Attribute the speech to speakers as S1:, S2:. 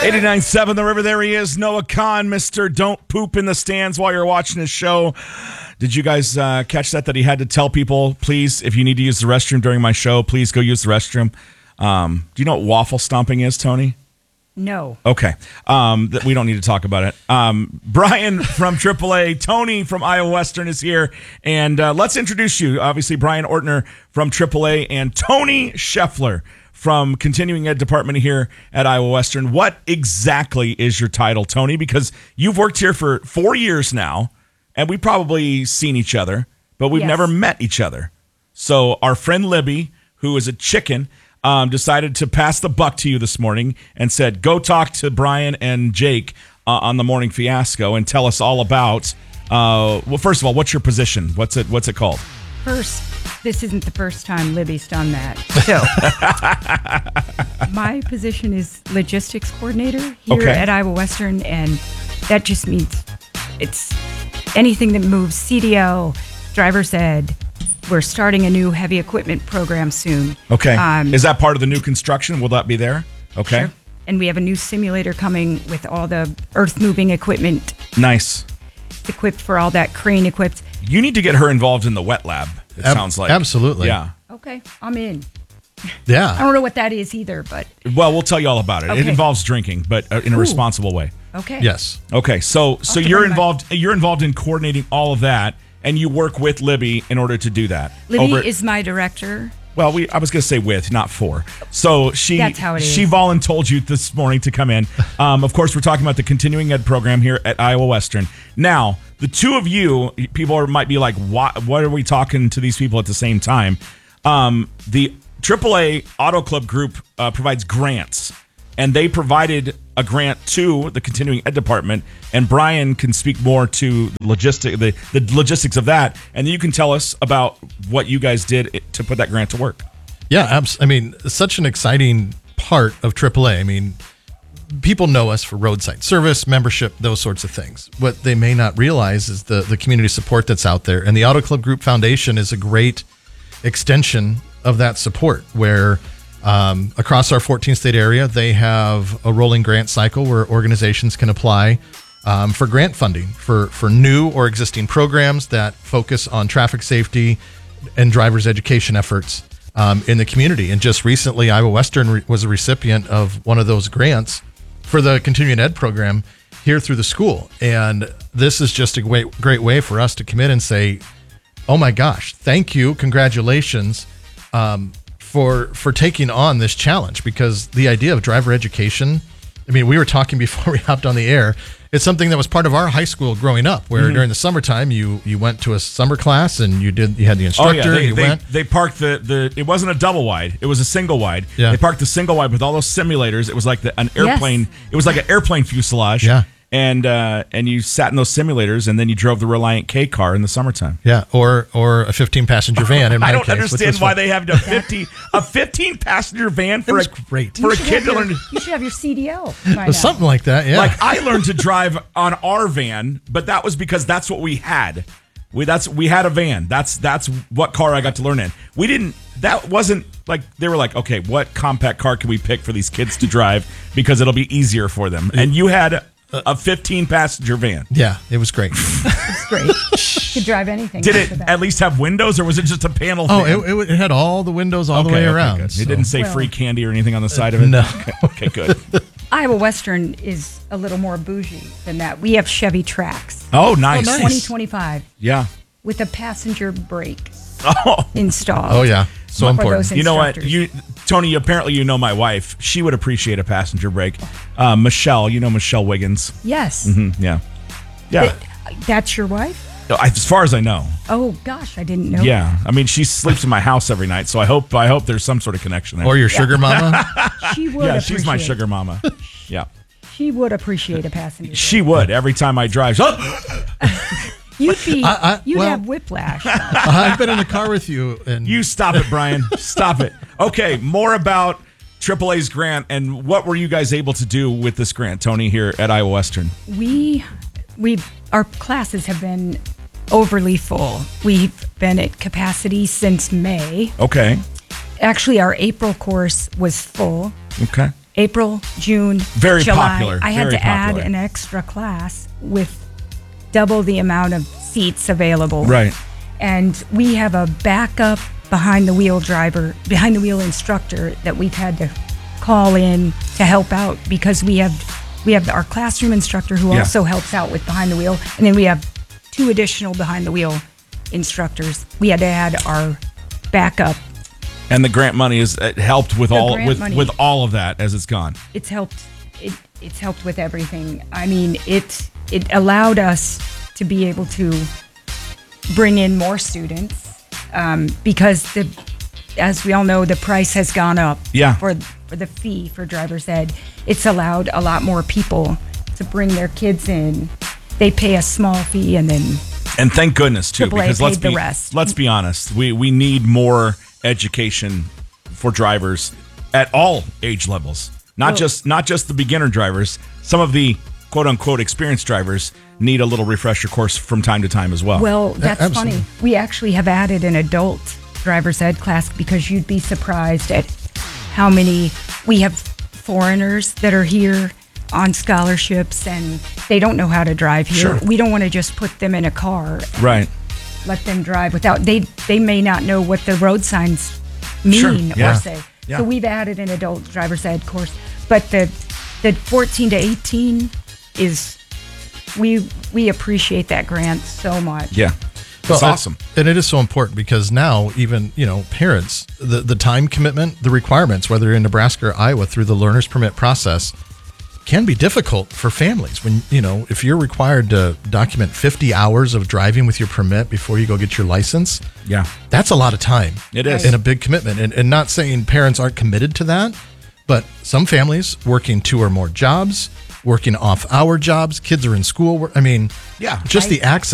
S1: 89.7 The River. There he is, Noah Kahn, Mr. Don't Poop in the Stands while you're watching his show. Did you guys catch that he had to tell people, please, if you need to use the restroom during my show, please go use the restroom? Do you know what waffle stomping is, Tony?
S2: No.
S1: Okay. We don't need to talk about it. Brian from AAA, Tony from Iowa Western is here. And let's introduce you. Obviously, Brian Ortner from AAA and Tony Scheffler from Continuing Ed Department here at Iowa Western. What exactly is your title, Tony? Because you've worked here for 4 years now, and we've probably seen each other, but we've never met each other. So our friend Libby, who is a chicken, decided to pass the buck to you this morning and said, go talk to Brian and Jake on the Morning Fiasco and tell us all about, well, first of all, what's your position? What's it called?
S2: First, this isn't the first time Libby's done that. So, my position is logistics coordinator here at Iowa Western, and that just means it's anything that moves CDL, driver's ed. We're starting a new heavy equipment program soon.
S1: Okay. Is that part of the new construction? Will that be there? Okay.
S2: Sure. And we have a new simulator coming with all the earth-moving equipment.
S1: Nice.
S2: It's equipped for all that crane equipped.
S1: You need to get her involved in the wet lab, it sounds like.
S3: Absolutely.
S1: Yeah.
S2: Okay, I'm in.
S3: Yeah.
S2: I don't know what that is either, but...
S1: Well, we'll tell you all about it.
S2: Okay.
S1: It involves drinking, but in a responsible way.
S2: Okay.
S3: Yes.
S1: Okay, so you're involved in coordinating all of that, and you work with Libby in order to do that.
S2: Libby is my director.
S1: Well, I was going to say with, not for. So
S2: That's how it is.
S1: She voluntold you this morning to come in. Of course, we're talking about the continuing ed program here at Iowa Western. Now, the two of you, people might be like, what are we talking to these people at the same time? The AAA Auto Club Group provides grants, and they provided a grant to the continuing ed department, and Brian can speak more to the logistics of that, and then you can tell us about what you guys did to put that grant to work.
S3: Yeah, I mean, such an exciting part of AAA. I mean, people know us for roadside service, membership, those sorts of things. What they may not realize is the community support that's out there, and the Auto Club Group Foundation is a great extension of that support, where across our 14-state area, they have a rolling grant cycle where organizations can apply for grant funding for new or existing programs that focus on traffic safety and driver's education efforts in the community. And just recently, Iowa Western was a recipient of one of those grants for the continuing ed program here through the school. And this is just a great way for us to commit and say, oh my gosh, thank you, congratulations, for taking on this challenge, because the idea of driver education, I mean, we were talking before we hopped on the air, it's something that was part of our high school growing up, where during the summertime you went to a summer class and you had the instructor.
S1: They parked it wasn't a double wide, it was a single wide.
S3: Yeah.
S1: They parked the single wide with all those simulators. It was like an airplane.
S2: Yes.
S1: It was like an airplane fuselage.
S3: Yeah.
S1: And you sat in those simulators, and then you drove the Reliant K car in the summertime.
S3: Yeah, or a 15-passenger van in my case.
S1: I don't understand why they have a 15-passenger van for a kid to learn.
S2: You should have your CDL by now.
S3: Something like that, yeah.
S1: Like, I learned to drive on our van, but that was because that's what we had. We had a van. That's what car I got to learn in. That wasn't like, they were like, okay, what compact car can we pick for these kids to drive because it'll be easier for them? And you had a 15-passenger van.
S3: Yeah, it was great.
S2: It's great. You could drive anything.
S1: Did it at least have windows, or was it just a panel van?
S3: It had all the windows all the way around.
S1: Good. It didn't say free candy or anything on the side of it?
S3: No.
S1: Okay, good.
S2: Iowa Western is a little more bougie than that. We have Chevy Trax.
S1: Oh, nice.
S2: 2025.
S1: Yeah.
S2: With a passenger brake
S1: Oh.
S2: installed.
S3: Oh, yeah. So important.
S2: Those
S1: you know what?
S2: instructors.
S1: Tony, apparently you know my wife. She would appreciate a passenger brake. Michelle, you know Michelle Wiggins?
S2: Yes.
S1: Yeah. Yeah.
S2: That's your wife?
S1: As far as I know.
S2: Oh, gosh, I didn't know.
S1: Yeah. I mean, she sleeps in my house every night, so I hope there's some sort of connection there.
S3: Or your sugar mama?
S2: She would
S1: Yeah, she's my sugar mama. Yeah.
S2: She would appreciate a passenger.
S1: She would. Every time I drive.
S2: You'd
S3: well,
S2: have whiplash.
S3: I've been in the car with you. And
S1: You stop it, Brian. Stop it. Okay, more about AAA's grant and what were you guys able to do with this grant, Tony, here at Iowa Western?
S2: Our classes have been overly full. We've been at capacity since May.
S1: Okay.
S2: Actually, our April course was full.
S1: Okay.
S2: April, June,
S1: Very
S2: July.
S1: popular.
S2: I had
S1: Very
S2: to add
S1: popular.
S2: an extra class with double the amount of seats available.
S1: Right.
S2: And we have a backup behind the wheel instructor that we've had to call in to help out, because we have our classroom instructor who also helps out with behind the wheel, and then we have 2 additional behind the wheel instructors. We had to add our backup.
S1: And the grant money has helped with
S2: money.
S1: all of that as it's gone.
S2: It's helped. It's helped with everything. I mean, it allowed us to be able to bring in more students, because as we all know, the price has gone up.
S1: Yeah.
S2: For the fee for driver's ed, it's allowed a lot more people to bring their kids in. They pay a small fee, and
S1: thank goodness too,
S2: AAA
S1: because
S2: paid the rest.
S1: Let's be honest, we need more education for drivers at all age levels, not just the beginner drivers. Some of the quote unquote experienced drivers need a little refresher course from time to time as well.
S2: Well, that's
S3: Absolutely.
S2: funny. We actually have added an adult driver's ed class, because you'd be surprised at how many we have foreigners that are here on scholarships, and they don't know how to drive here.
S1: Sure.
S2: We don't want to just put them in a car and
S1: Right.
S2: let them drive without, they may not know what the road signs mean
S1: Sure.
S3: Yeah.
S2: or say.
S1: Yeah.
S2: So we've added an adult driver's ed course, but the 14 to 18 is, we appreciate that grant so much.
S1: Yeah. That's awesome.
S3: And it is so important, because now even, parents, the time commitment, the requirements, whether you're in Nebraska or Iowa, through the learner's permit process, can be difficult for families. When, if you're required to document 50 hours of driving with your permit before you go get your license,
S1: Yeah.
S3: that's a lot of time.
S1: It is.
S3: And a big commitment. And not saying parents aren't committed to that, but some families working 2 or more jobs, working off-hour jobs, kids are in school. I mean,
S1: Yeah.
S3: just the access